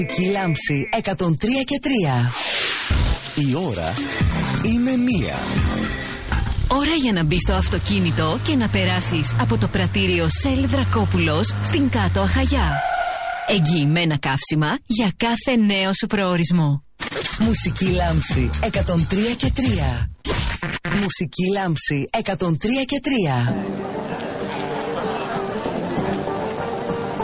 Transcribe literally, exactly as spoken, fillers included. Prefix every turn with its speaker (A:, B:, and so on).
A: Μουσική Λάμψη εκατόν τρία και τρία.
B: Η ώρα είναι μία.
C: Ώρα για να μπεις στο αυτοκίνητο και να περάσεις από το πρατήριο Σελ Δρακόπουλος στην Κάτω Αχαγιά. Εγγυημένα καύσιμα για κάθε νέο σου προορισμό.
A: Μουσική Λάμψη εκατόν τρία και τρία. Μουσική Λάμψη εκατόν τρία και τρία.